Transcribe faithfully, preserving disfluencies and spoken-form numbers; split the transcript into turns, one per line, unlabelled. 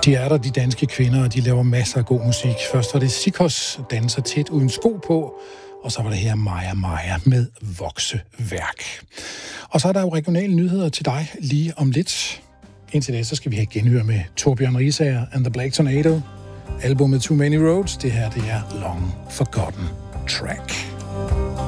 De er der, de danske kvinder, og de laver masser af god musik. Først var det Sikos, danser tæt uden sko på, og så var det her Maja Maja med vokseværk. Og så er der jo regionale nyheder til dig lige om lidt. Indtil da, så skal vi have genhør med Torbjørn Risager and the Black Tornado. Albumet Too Many Roads, det her det er Long Forgotten Track.